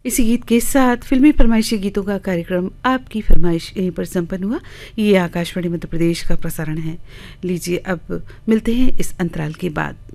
इसी गीत के साथ फिल्मी फरमाइशी गीतों का कार्यक्रम आपकी फरमाइश यहीं पर संपन्न हुआ। ये आकाशवाणी मध्य प्रदेश का प्रसारण है। लीजिए अब मिलते हैं इस अंतराल के बाद।